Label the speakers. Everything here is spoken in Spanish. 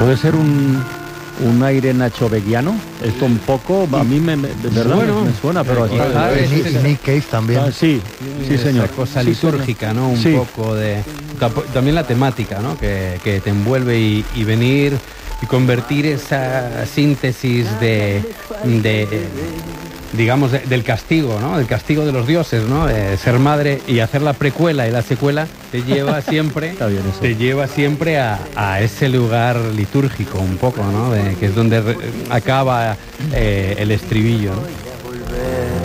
Speaker 1: ¿Puede ser un aire nachoveguiano? Esto un poco, a mí de verdad
Speaker 2: bueno,
Speaker 1: me suena, pero
Speaker 2: y
Speaker 3: Nick Cave también.
Speaker 1: sí, señor.
Speaker 2: Esa cosa
Speaker 1: Sí,
Speaker 2: litúrgica, ¿no? Un
Speaker 1: sí.
Speaker 2: poco de... También la temática, ¿no? Que te envuelve y venir y convertir esa síntesis digamos, del castigo, ¿no? Del castigo de los dioses, ¿no? De ser madre y hacer la precuela y la secuela te lleva siempre,
Speaker 1: Está bien eso.
Speaker 2: te lleva siempre a ese lugar litúrgico un poco, ¿no? Que es donde acaba el estribillo, ¿no?